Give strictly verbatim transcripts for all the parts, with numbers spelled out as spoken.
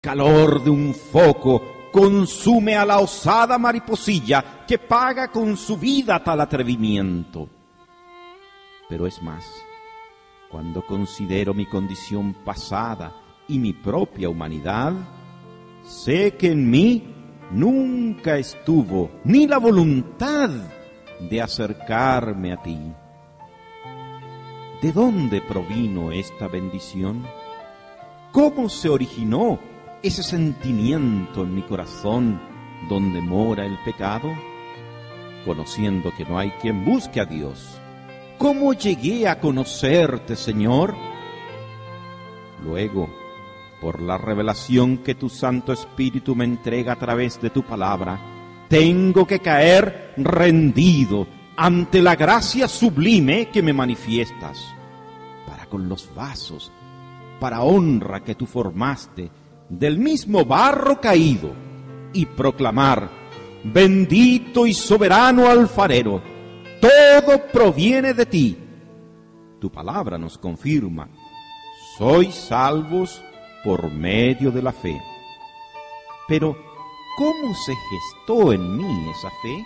calor de un foco consume a la osada mariposilla que paga con su vida tal atrevimiento. Pero es más, cuando considero mi condición pasada y mi propia humanidad, sé que en mí nunca estuvo ni la voluntad de acercarme a ti. ¿De dónde provino esta bendición? ¿Cómo se originó ese sentimiento en mi corazón donde mora el pecado? Conociendo que no hay quien busque a Dios, ¿cómo llegué a conocerte, Señor? Luego, por la revelación que tu Santo Espíritu me entrega a través de tu palabra, tengo que caer rendido ante la gracia sublime que me manifiestas, para con los vasos, para honra que tú formaste del mismo barro caído, y proclamar: bendito y soberano alfarero, todo proviene de ti. Tu palabra nos confirma: sois salvos por medio de la fe. Pero, ¿cómo se gestó en mí esa fe?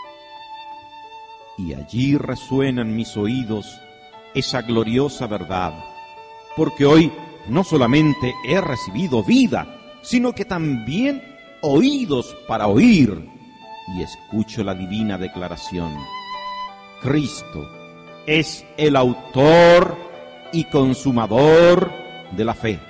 Y allí resuena en mis oídos esa gloriosa verdad, porque hoy no solamente he recibido vida, sino que también oídos para oír, y escucho la divina declaración: Cristo es el autor y consumador de la fe.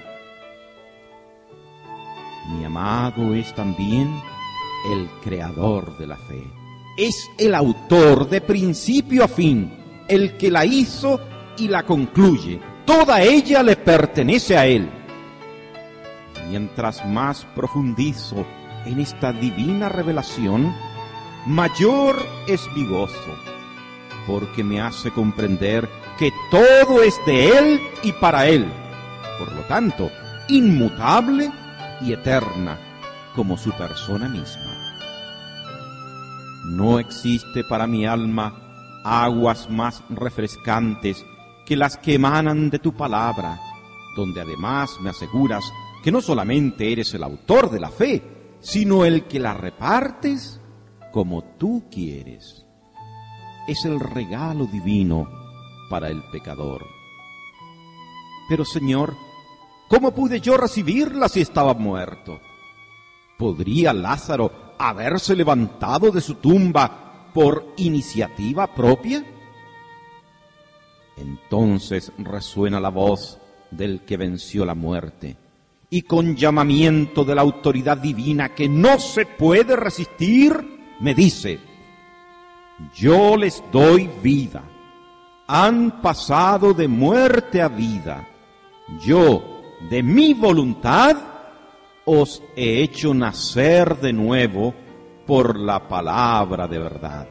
Mi amado es también el creador de la fe. Es el autor de principio a fin, el que la hizo y la concluye. Toda ella le pertenece a él. Mientras más profundizo en esta divina revelación, mayor es mi gozo, porque me hace comprender que todo es de él y para él, por lo tanto, inmutable y eterna como su persona misma. No existe para mi alma aguas más refrescantes que las que emanan de tu palabra, donde además me aseguras que no solamente eres el autor de la fe, sino el que la repartes como tú quieres. Es el regalo divino para el pecador. Pero, Señor, ¿cómo pude yo recibirla si estaba muerto? ¿Podría Lázaro haberse levantado de su tumba por iniciativa propia? Entonces resuena la voz del que venció la muerte, y con llamamiento de la autoridad divina que no se puede resistir, me dice: yo les doy vida. Han pasado de muerte a vida. Yo, de mi voluntad, os he hecho nacer de nuevo por la palabra de verdad.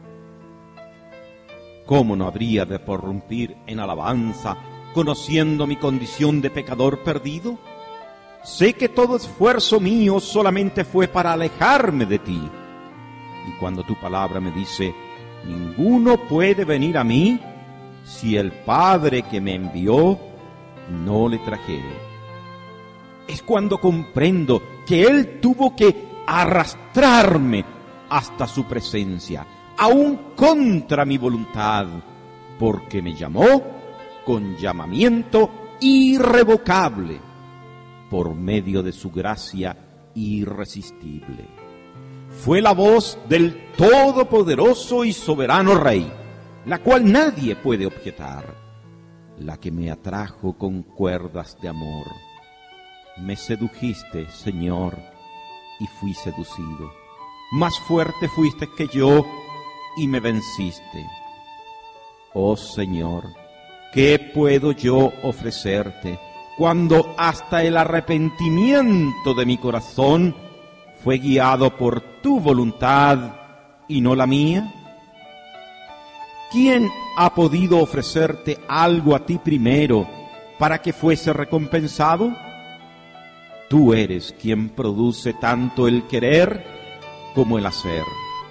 ¿Cómo no habría de prorrumpir en alabanza, conociendo mi condición de pecador perdido? Sé que todo esfuerzo mío solamente fue para alejarme de ti. Y cuando tu palabra me dice: ninguno puede venir a mí si el Padre que me envió no le trajere, es cuando comprendo que Él tuvo que arrastrarme hasta su presencia, aún contra mi voluntad, porque me llamó con llamamiento irrevocable, por medio de su gracia irresistible. Fue la voz del todopoderoso y soberano Rey, la cual nadie puede objetar, la que me atrajo con cuerdas de amor. Me sedujiste, Señor, y fui seducido. Más fuerte fuiste que yo y me venciste. Oh Señor, ¿qué puedo yo ofrecerte cuando hasta el arrepentimiento de mi corazón fue guiado por tu voluntad y no la mía? ¿Quién ha podido ofrecerte algo a ti primero para que fuese recompensado? Tú eres quien produce tanto el querer como el hacer.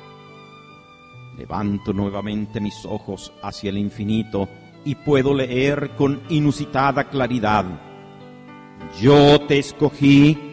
Levanto nuevamente mis ojos hacia el infinito y puedo leer con inusitada claridad: yo te escogí